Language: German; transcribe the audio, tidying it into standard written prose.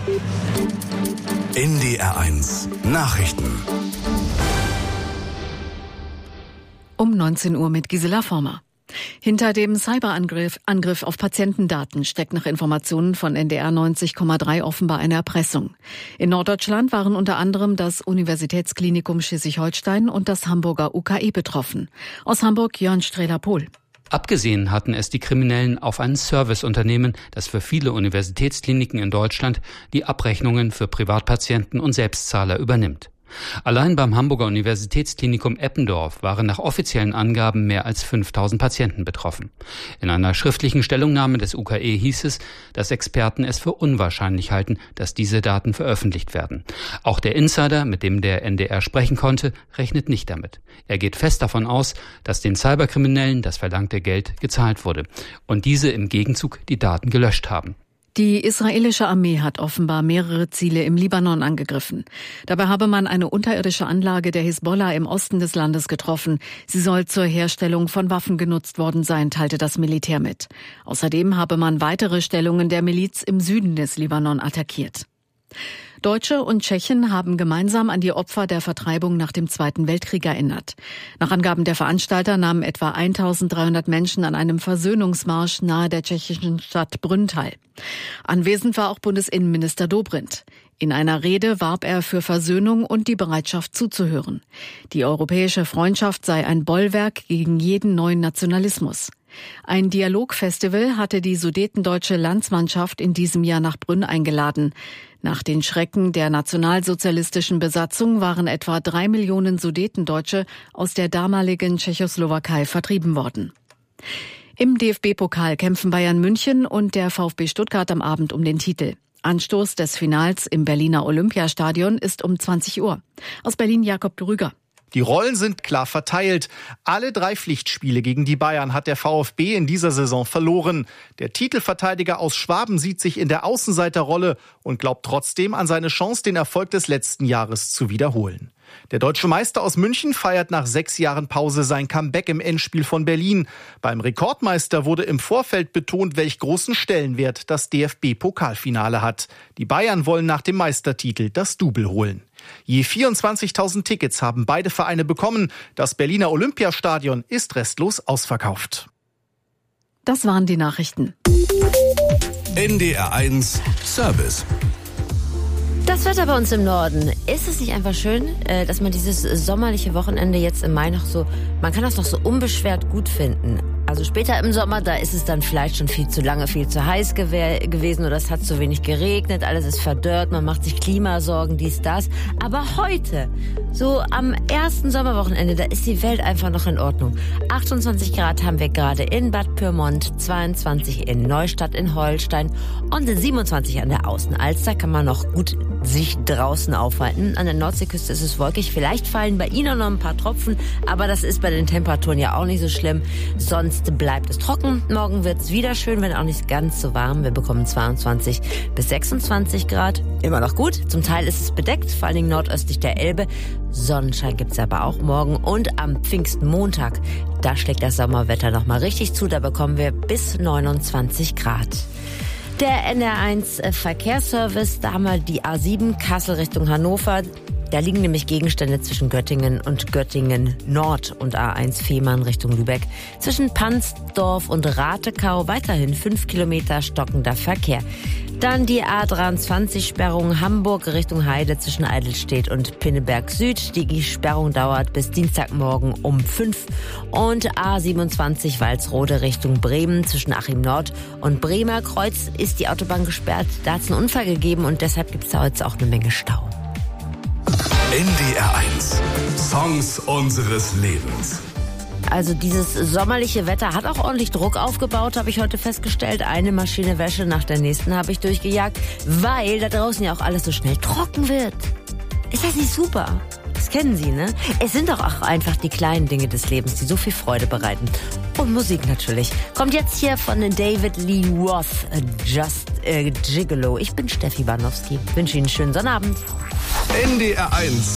NDR1 Nachrichten. Um 19 Uhr mit Gisela Former. Hinter dem Cyberangriff auf Patientendaten steckt nach Informationen von NDR 90,3 offenbar eine Erpressung. In Norddeutschland waren unter anderem das Universitätsklinikum Schleswig-Holstein und das Hamburger UKE betroffen. Aus Hamburg Jörn Strehler-Pohl. Abgesehen hatten es die Kriminellen auf ein Serviceunternehmen, das für viele Universitätskliniken in Deutschland die Abrechnungen für Privatpatienten und Selbstzahler übernimmt. Allein beim Hamburger Universitätsklinikum Eppendorf waren nach offiziellen Angaben mehr als 5000 Patienten betroffen. In einer schriftlichen Stellungnahme des UKE hieß es, dass Experten es für unwahrscheinlich halten, dass diese Daten veröffentlicht werden. Auch der Insider, mit dem der NDR sprechen konnte, rechnet nicht damit. Er geht fest davon aus, dass den Cyberkriminellen das verlangte Geld gezahlt wurde und diese im Gegenzug die Daten gelöscht haben. Die israelische Armee hat offenbar mehrere Ziele im Libanon angegriffen. Dabei habe man eine unterirdische Anlage der Hisbollah im Osten des Landes getroffen. Sie soll zur Herstellung von Waffen genutzt worden sein, teilte das Militär mit. Außerdem habe man weitere Stellungen der Miliz im Süden des Libanon attackiert. Deutsche und Tschechen haben gemeinsam an die Opfer der Vertreibung nach dem Zweiten Weltkrieg erinnert. Nach Angaben der Veranstalter nahmen etwa 1300 Menschen an einem Versöhnungsmarsch nahe der tschechischen Stadt Brünn teil. Anwesend war auch Bundesinnenminister Dobrindt. In einer Rede warb er für Versöhnung und die Bereitschaft zuzuhören. Die europäische Freundschaft sei ein Bollwerk gegen jeden neuen Nationalismus. Ein Dialogfestival hatte die sudetendeutsche Landsmannschaft in diesem Jahr nach Brünn eingeladen. Nach den Schrecken der nationalsozialistischen Besatzung waren etwa 3 Millionen Sudetendeutsche aus der damaligen Tschechoslowakei vertrieben worden. Im DFB-Pokal kämpfen Bayern München und der VfB Stuttgart am Abend um den Titel. Anstoß des Finals im Berliner Olympiastadion ist um 20 Uhr. Aus Berlin Jakob Drüger. Die Rollen sind klar verteilt. Alle 3 Pflichtspiele gegen die Bayern hat der VfB in dieser Saison verloren. Der Titelverteidiger aus Schwaben sieht sich in der Außenseiterrolle und glaubt trotzdem an seine Chance, den Erfolg des letzten Jahres zu wiederholen. Der deutsche Meister aus München feiert nach 6 Jahren Pause sein Comeback im Endspiel von Berlin. Beim Rekordmeister wurde im Vorfeld betont, welch großen Stellenwert das DFB-Pokalfinale hat. Die Bayern wollen nach dem Meistertitel das Double holen. Je 24.000 Tickets haben beide Vereine bekommen. Das Berliner Olympiastadion ist restlos ausverkauft. Das waren die Nachrichten. NDR1 Service. Das Wetter bei uns im Norden. Ist es nicht einfach schön, dass man dieses sommerliche Wochenende jetzt im Mai man kann das noch so unbeschwert gut finden. Also später im Sommer, da ist es dann vielleicht schon viel zu lange, viel zu heiß gewesen oder es hat zu wenig geregnet, alles ist verdörrt, man macht sich Klimasorgen, dies, das. Aber heute, so am ersten Sommerwochenende, da ist die Welt einfach noch in Ordnung. 28 Grad haben wir gerade in Bad Pyrmont, 22 in Neustadt in Holstein und 27 an der Außenalster, kann man noch gut sich draußen aufhalten. An der Nordseeküste ist es wolkig, vielleicht fallen bei Ihnen noch ein paar Tropfen, aber das ist bei den Temperaturen ja auch nicht so schlimm. Sonst bleibt es trocken. Morgen wird es wieder schön, wenn auch nicht ganz so warm. Wir bekommen 22 bis 26 Grad. Immer noch gut. Zum Teil ist es bedeckt, vor allen Dingen nordöstlich der Elbe. Sonnenschein gibt's aber auch morgen. Und am Pfingstmontag, da schlägt das Sommerwetter nochmal richtig zu. Da bekommen wir bis 29 Grad. Der NR1 Verkehrsservice, da haben wir die A7 Kassel Richtung Hannover. Da liegen nämlich Gegenstände zwischen Göttingen und Göttingen Nord und A1 Fehmarn Richtung Lübeck. Zwischen Pansdorf und Ratekau weiterhin 5 Kilometer stockender Verkehr. Dann die A23-Sperrung Hamburg Richtung Heide zwischen Eidelstedt und Pinneberg Süd. Die Sperrung dauert bis Dienstagmorgen um 5. Und A27 Walsrode Richtung Bremen zwischen Achim Nord und Bremer Kreuz ist die Autobahn gesperrt. Da hat es einen Unfall gegeben und deshalb gibt es da jetzt auch eine Menge Stau. NDR1 Songs unseres Lebens. Also dieses sommerliche Wetter hat auch ordentlich Druck aufgebaut, habe ich heute festgestellt. Eine Maschine Wäsche nach der nächsten habe ich durchgejagt, weil da draußen ja auch alles so schnell trocken wird. Ist das nicht super? Das kennen Sie, ne? Es sind doch auch einfach die kleinen Dinge des Lebens, die so viel Freude bereiten. Und Musik natürlich. Kommt jetzt hier von David Lee Roth, Just a Gigolo. Ich bin Steffi Banowski. Wünsche Ihnen einen schönen Sonnabend. NDR1